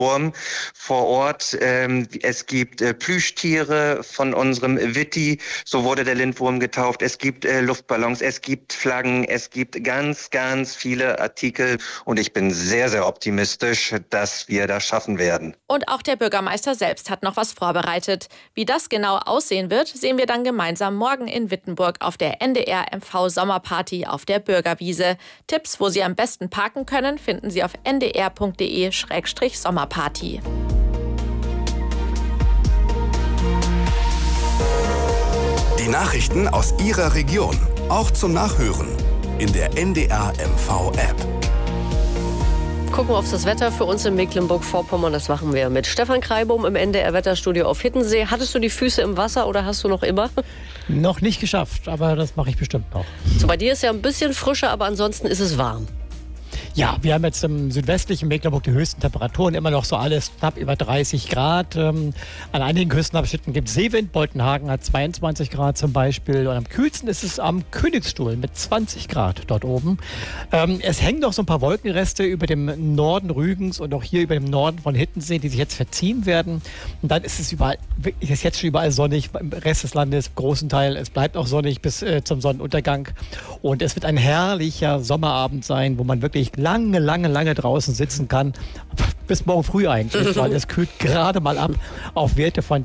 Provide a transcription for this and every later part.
Wurm vor Ort. Es gibt Plüschtiere von unserem Witti, so wurde der Lindwurm getauft. Es gibt Luftballons, es gibt Flaggen, es gibt ganz, ganz viele Artikel. Und ich bin sehr, sehr optimistisch, dass wir das schaffen werden. Und auch der Bürgermeister selbst hat noch was vorbereitet. Wie das genau aussehen wird, sehen wir dann gemeinsam morgen in Wittenburg auf der NDR-MV-Sommerparty auf der Bürgerwiese. Tipps, wo Sie am besten parken können, finden Sie auf ndr.de/sommerparty. Die Nachrichten aus Ihrer Region, auch zum Nachhören in der NDR-MV-App. Gucken wir auf das Wetter für uns in Mecklenburg-Vorpommern. Das machen wir mit Stefan Kreibum im NDR-Wetterstudio auf Hiddensee. Hattest du die Füße im Wasser oder hast du noch immer? Noch nicht geschafft, aber das mache ich bestimmt noch. So, bei dir ist ja ein bisschen frischer, aber ansonsten ist es warm. Ja, wir haben jetzt im südwestlichen Mecklenburg die höchsten Temperaturen, immer noch so alles knapp über 30 Grad. An einigen Küstenabschnitten gibt es Seewind, Boltenhagen hat 22 Grad zum Beispiel. Und am kühlsten ist es am Königsstuhl mit 20 Grad dort oben. Es hängen noch so ein paar Wolkenreste über dem Norden Rügens und auch hier über dem Norden von Hiddensee, die sich jetzt verziehen werden. Und dann ist es überall, ist jetzt schon überall sonnig, im Rest des Landes, großen Teil. Es bleibt auch sonnig bis zum Sonnenuntergang. Und es wird ein herrlicher Sommerabend sein, wo man wirklich lange draußen sitzen kann. Bis morgen früh eigentlich, weil es kühlt gerade mal ab auf Werte von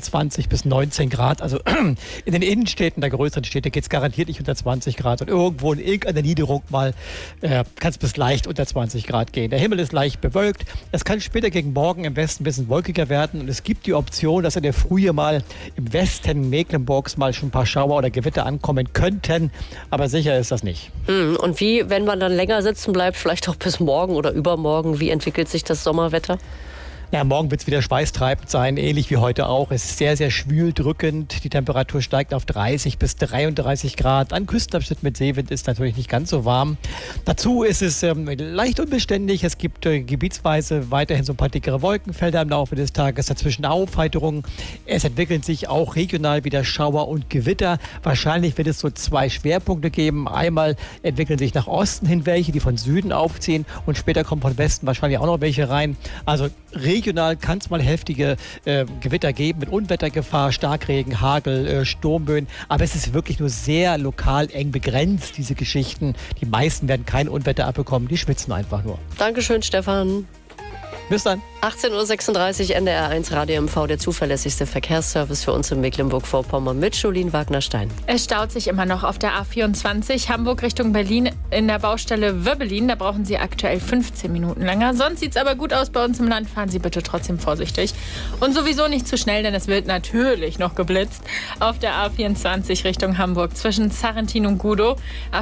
22 bis 19 Grad. Also in den Innenstädten der größeren Städte geht es garantiert nicht unter 20 Grad. Und irgendwo in irgendeiner Niederung mal kann es bis leicht unter 20 Grad gehen. Der Himmel ist leicht bewölkt. Es kann später gegen morgen im Westen ein bisschen wolkiger werden. Und es gibt die Option, dass in der Frühe mal im Westen Mecklenburgs mal schon ein paar Schauer oder Gewitter ankommen könnten. Aber sicher ist das nicht. Und wie, wenn man dann länger sitzen bleibt, vielleicht auch bis morgen oder übermorgen, wie entwickelt sich das Sommerwetter? Ja, morgen wird es wieder schweißtreibend sein, ähnlich wie heute auch. Es ist sehr, sehr schwül drückend. Die Temperatur steigt auf 30 bis 33 Grad. An Küstenabschnitt mit Seewind ist natürlich nicht ganz so warm. Dazu ist es leicht unbeständig. Es gibt gebietsweise weiterhin so ein paar dickere Wolkenfelder im Laufe des Tages. Dazwischen Aufheiterungen. Es entwickeln sich auch regional wieder Schauer und Gewitter. Wahrscheinlich wird es so zwei Schwerpunkte geben. Einmal entwickeln sich nach Osten hin welche, die von Süden aufziehen. Und später kommen von Westen wahrscheinlich auch noch welche rein. Also regional kann es mal heftige Gewitter geben mit Unwettergefahr, Starkregen, Hagel, Sturmböen. Aber es ist wirklich nur sehr lokal eng begrenzt, diese Geschichten. Die meisten werden kein Unwetter abbekommen, die schwitzen einfach nur. Dankeschön, Stefan. Bis dann. 18.36 Uhr, NDR1 Radio MV, der zuverlässigste Verkehrsservice für uns in Mecklenburg-Vorpommern mit Jolien Wagner-Stein. Es staut sich immer noch auf der A24 Hamburg Richtung Berlin in der Baustelle Wöbbelin. Da brauchen Sie aktuell 15 Minuten länger. Sonst sieht es aber gut aus bei uns im Land. Fahren Sie bitte trotzdem vorsichtig. Und sowieso nicht zu schnell, denn es wird natürlich noch geblitzt. Auf der A24 Richtung Hamburg zwischen Sarrentin und Gudow.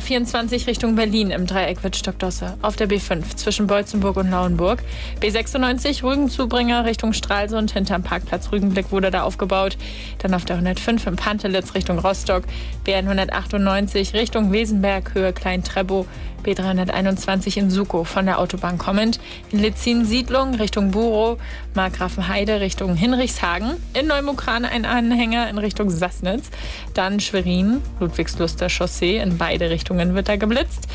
A24 Richtung Berlin im Dreieck Wittstock-Dosse. Auf der B5 zwischen Beutzenburg und Lauenburg. B96 Rügenzubringer Richtung Stralsund. Hinterm Parkplatz Rügenblick wurde da aufgebaut. Dann auf der 105 in Pantelitz Richtung Rostock. BN 198 Richtung Wesenberg, Höhe Klein-Treppow. B321 in Sukow von der Autobahn kommend. In Litzin-Siedlung Richtung Burow. Markgrafenheide Richtung Hinrichshagen. In Neumukran ein Anhänger in Richtung Sassnitz. Dann Schwerin, Ludwigsluster Chaussee. In beide Richtungen wird da geblitzt.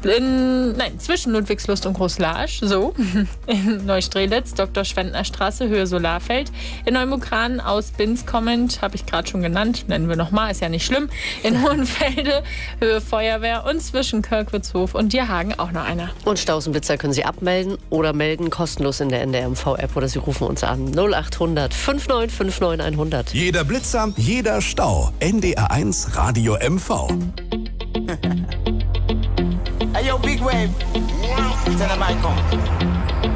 Zwischen Ludwigslust und Großlarsch. So. In Neustrelitz, Dr. Schwendner Straße, Höhe Solarfeld. In Neumukran aus Binz kommend, habe ich gerade schon genannt, nennen wir nochmal, ist ja nicht schlimm. In Hohenfelde, Höhe Feuerwehr und zwischen Körkwitz-Hof und Dierhagen auch noch einer. Und Stausenblitzer können Sie abmelden oder melden, kostenlos in der NDR-MV-App oder Sie rufen uns an 0800 5959 100. Jeder Blitzer, jeder Stau. NDR1 Radio MV. Hey yo, Big Wave. Tell them I come.